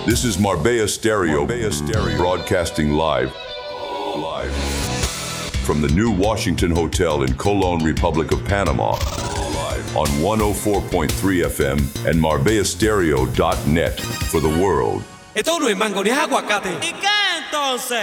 This is Marbella Stereo, broadcasting live from the new Washington Hotel in Colón, Republic of Panama, on 104.3 FM and marbellastereo.net for the world. Esto no es mango ni es aguacate. ¿Y qué entonces?